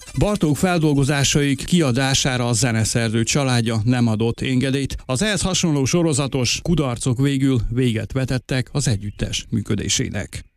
Bartók feldolgozásaik kiadására a zeneszerző családja nem adott engedélyt. Az ehhez hasonló sorozatos kudarcok végül véget vetettek az együttes működésének.